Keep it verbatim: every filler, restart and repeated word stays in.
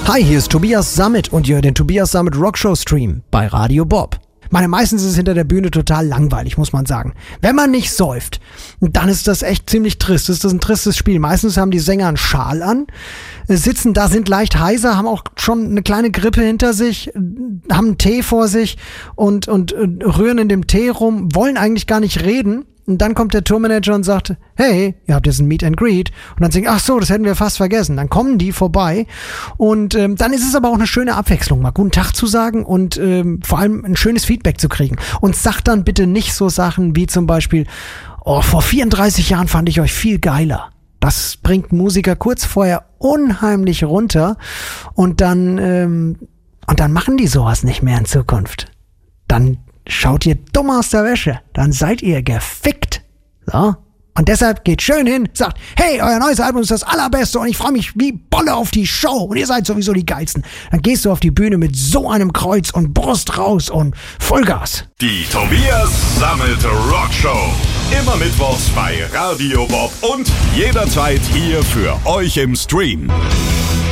Hi, hier ist Tobias Sammet und ihr hört den Tobias Sammet Rockshow Stream bei Radio Bob. Meine, meistens ist es hinter der Bühne total langweilig, muss man sagen. Wenn man nicht säuft, dann ist das echt ziemlich trist. Das ist ein tristes Spiel. Meistens haben die Sänger einen Schal an, sitzen da, sind leicht heiser, haben auch schon eine kleine Grippe hinter sich, haben einen Tee vor sich und, und, und rühren in dem Tee rum, wollen eigentlich gar nicht reden. Und dann kommt der Tourmanager und sagt, hey, ihr habt jetzt ein Meet and Greet. Und dann sagen, ach so, das hätten wir fast vergessen. Dann kommen die vorbei. Und ähm, dann ist es aber auch eine schöne Abwechslung, mal guten Tag zu sagen und ähm, vor allem ein schönes Feedback zu kriegen. Und sagt dann bitte nicht so Sachen wie zum Beispiel, oh, vor vierunddreißig Jahren fand ich euch viel geiler. Das bringt Musiker kurz vorher unheimlich runter. Und dann, ähm, und dann machen die sowas nicht mehr in Zukunft. Dann schaut ihr dumm aus der Wäsche, dann seid ihr gefickt. So. Und deshalb geht schön hin, sagt, hey, euer neues Album ist das allerbeste und ich freue mich wie Bolle auf die Show und ihr seid sowieso die Geilsten. Dann gehst du auf die Bühne mit so einem Kreuz und Brust raus und Vollgas. Die Tobias Sammet Rockshow. Immer mittwochs bei Radio Bob und jederzeit hier für euch im Stream.